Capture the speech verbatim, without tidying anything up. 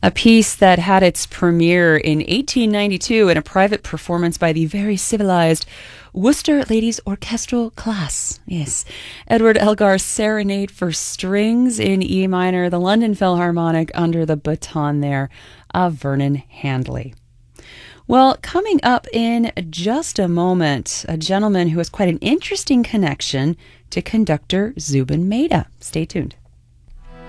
A piece that had its premiere in eighteen ninety-two in a private performance by the very civilized Worcester Ladies Orchestral Class. Yes, Edward Elgar's Serenade for Strings in E minor, the London Philharmonic under the baton there of Vernon Handley. Well, coming up in just a moment, a gentleman who has quite an interesting connection to conductor Zubin Mehta. Stay tuned.